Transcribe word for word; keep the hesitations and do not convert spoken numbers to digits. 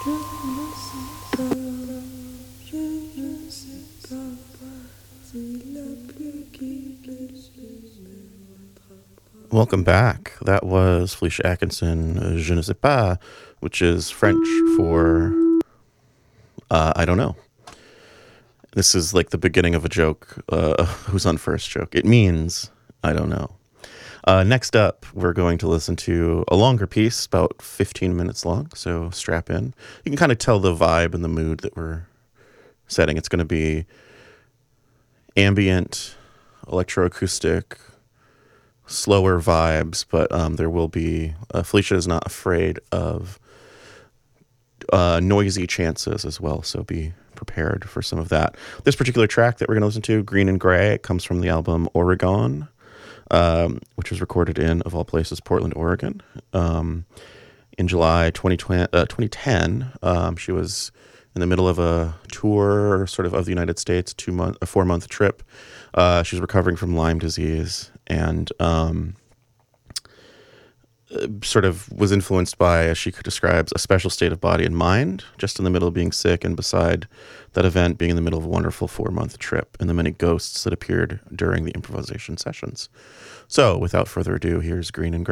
Welcome back. That was Felicia Atkinson, uh, Je ne sais pas, which is French for uh, I don't know. This is like the beginning of a joke. Uh, who's on first joke? It means I don't know. Uh, next up, we're going to listen to a longer piece, about fifteen minutes long, so strap in. You can kind of tell the vibe and the mood that we're setting. It's going to be ambient, electroacoustic, slower vibes, but um, there will be, uh, Felicia is not afraid of uh, noisy chances as well, so be prepared for some of that. This particular track that we're going to listen to, Green and Gray, it comes from the album Oregon, um, which was recorded in, of all places, Portland, Oregon. Um, in July twenty ten, um, she was in the middle of a tour sort of of the United States, two month, a four-month trip. Uh, she was recovering from Lyme disease and um, sort of was influenced by, as she describes, a special state of body and mind, just in the middle of being sick and beside that event being in the middle of a wonderful four-month trip and the many ghosts that appeared during the improvisation sessions. So without further ado, here's Green and Gray.